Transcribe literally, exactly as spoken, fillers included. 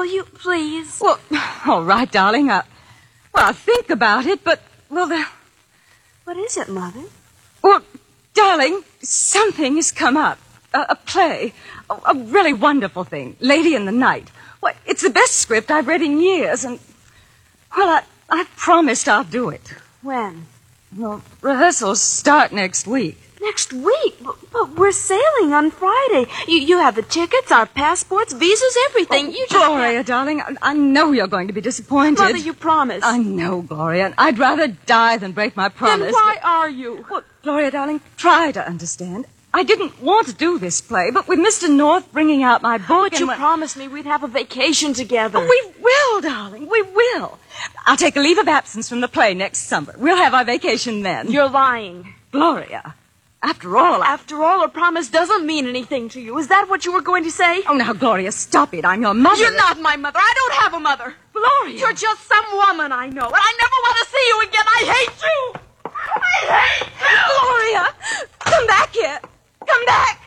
you please? Well, all right, darling. I, well, I'll think about it, but, well, the... What is it, Mother? Well, darling, something has come up. A, a play. A, a really wonderful thing. Lady in the Night. Well, it's the best script I've read in years, and, well, I, I promised I'll do it. When? Well, rehearsals start next week. Next week? But, but we're sailing on Friday. You, you have the tickets, our passports, visas, everything. Oh, you just Gloria, can't... darling, I, I know you're going to be disappointed. Mother, you promised. I know, Gloria, and I'd rather die than break my promise. Then why but... are you? Well, Gloria, darling, try to understand. I didn't want to do this play, but with Mister North bringing out my book... But you when... promised me we'd have a vacation together. Oh, we will, darling, we will. I'll take a leave of absence from the play next summer. We'll have our vacation then. You're lying. Gloria, after all... I... After all, a promise doesn't mean anything to you. Is that what you were going to say? Oh, now, Gloria, stop it. I'm your mother. You're not my mother. I don't have a mother. Gloria. You're just some woman I know, and I never want to see you again. I hate you. I hate you. Gloria, come back here. Come back.